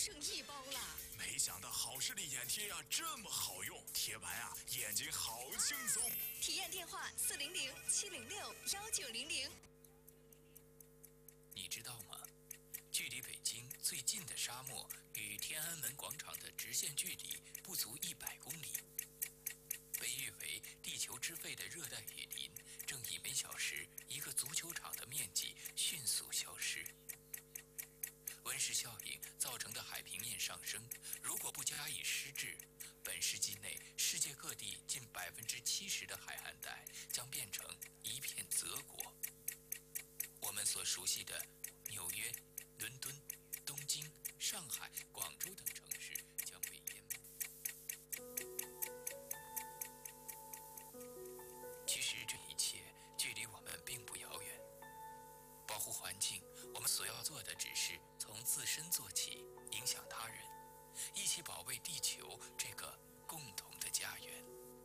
剩1包了。 没想到好视力眼贴呀这么好用，贴完啊眼睛好轻松。 体验电话400-706-1900。 你知道吗？距离北京最近的沙漠与天安门广场的直线距离不足100公里。被誉为地球之肺的热带雨林，正以每小时1个足球场的面积迅速消失。温室效应造成的海平面上升，如果不加以施治，本世纪内世界各地近70%的海岸带将变成一片泽国。我们所熟悉的纽约、伦敦、东京、上海、广州等城市将被淹没。其实这一切距离我们并不遥远。保护环境，我们所要做的只是从自身做起，影响他人，一起保卫地球这个共同的家园。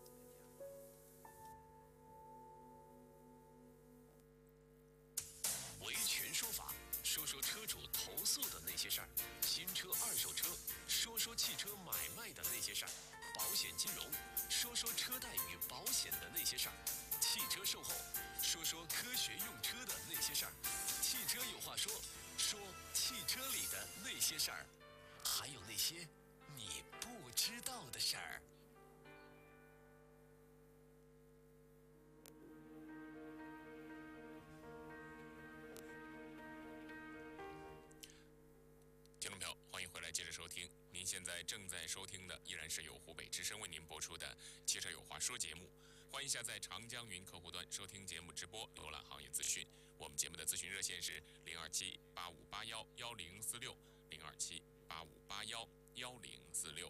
维权说法，说说车主投诉的那些事儿；新车、二手车，说说汽车买卖的那些事儿；保险金融，说说车贷与保险的那些事儿；汽车售后，说说科学用车的那些事儿；汽车有话说，说汽车里的那些事儿，还有那些你不知道的事儿。 听众朋友，欢迎回来，接着收听。您现在正在收听的依然是由湖北之声为您播出的《汽车有话说》节目。欢迎下载长江云客户端收听节目直播，浏览行业资讯。我们节目的咨询热线是027-8581-1046，027-8581-1046。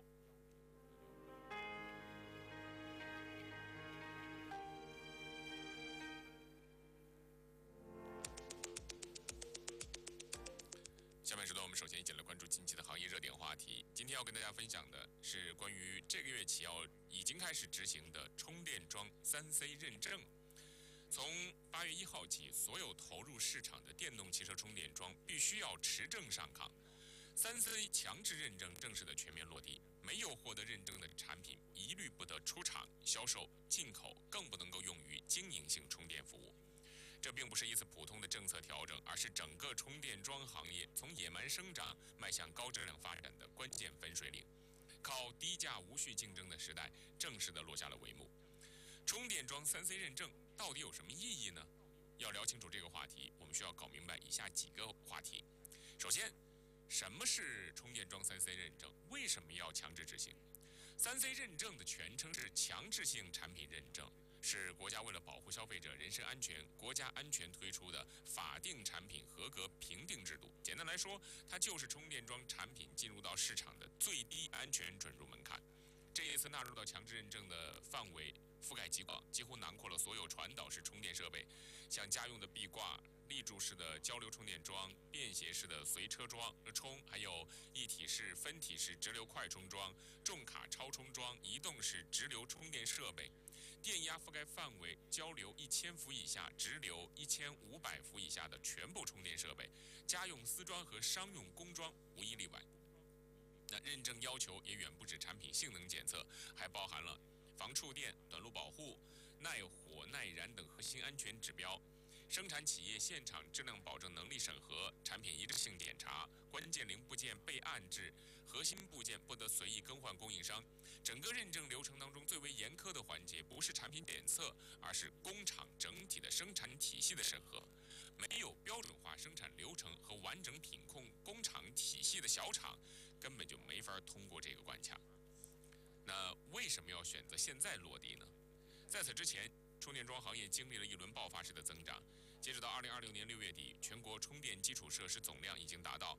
下面时段，我们首先一起来关注近期的行业热点话题。今天要跟大家分享的是关于这个月起已经开始执行的充电桩3C 认证。从8月1号起，所有投入市场的电动汽车充电桩必须要持证上岗。3C 强制认证正式的全面落地，没有获得认证的产品一律不得出厂、销售、进口，更不能够用于经营性充电服务。这并不是一次普通的政策调整，而是整个充电桩行业从野蛮生长迈向高质量发展的关键分水岭，靠低价无序竞争的时代正式的落下了帷幕。充电桩3C 认证到底有什么意义呢？要聊清楚这个话题，我们需要搞明白以下几个话题。首先，什么是充电桩3C 认证？为什么要强制执行？3C 认证的全称是强制性产品认证，是国家为了保护消费者人身安全、国家安全推出的法定产品合格评定制度。简单来说，它就是充电桩产品进入到市场的最低安全准入门槛。这一次纳入到强制认证的范围覆盖极广，几乎囊括了所有传导式充电设备，像家用的壁挂、立柱式的交流充电桩、便携式的随车充，还有一体式、分体式直流快充桩、重卡超充桩、移动式直流充电设备。电压覆盖范围交流1000伏以下、直流1500伏以下的全部充电设备，家用丝装和商用工装无一例外。那认证要求也远不止产品性能检测，还包含了防触电、短路保护、耐火、耐燃等核心安全指标。生产企业现场质量保证能力审核、产品一致性检查、关键零部件备案制、核心部件不得随意更换供应商。整个认证流程当中最为严苛的环节，不是产品检测，而是工厂整体的生产体系的审核。没有标准化生产流程和完整品控工厂体系的小厂，根本就没法通过这个关卡。那为什么要选择现在落地呢？在此之前，充电桩行业经历了一轮爆发式的增长。截止到2026年6月底，全国充电基础设施总量已经达到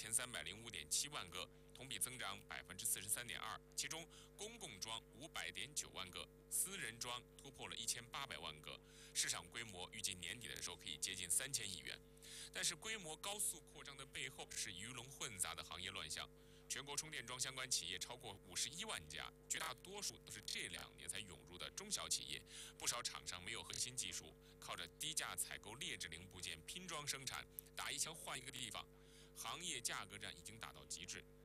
2305.7万个，同比增长43.2%。其中，公共桩500.9万个，私人桩突破了1800万个，市场规模预计年底的时候可以接近3000亿元。但是，规模高速扩张的背后是鱼龙混杂的行业乱象。全国充电桩相关企业超过51万家，绝大多数都是这2年才涌入的中小企业。不少厂商没有核心技术，靠着低价采购劣质零部件拼装生产，打一枪换一个地方，行业价格战已经打到极致。